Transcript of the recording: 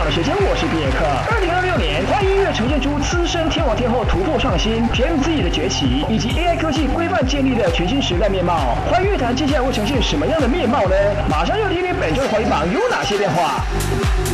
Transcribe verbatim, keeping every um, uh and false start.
时间，我是比尔克。二零二六年，华语音乐呈现出资深天王天后突破创新、P M Z 的崛起，以及 A I 科技规范建立的全新时代面貌。华语乐坛接下来会呈现什么样的面貌呢？马上就听听本周的华语榜有哪些变化。